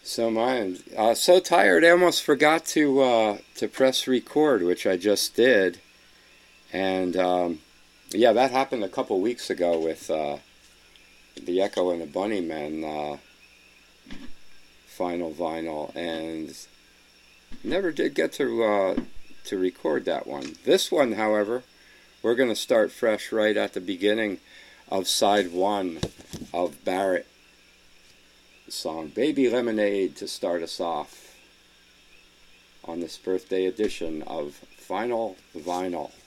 So mine. So tired, I almost forgot to press record, which I just did. And yeah, that happened a couple weeks ago with the Echo and the Bunnymen final vinyl, and never did get to record that one. This one, however, we're going to start fresh right at the beginning of side one of Barrett. The song Baby Lemonade to start us off on this birthday edition of Final Vinyl.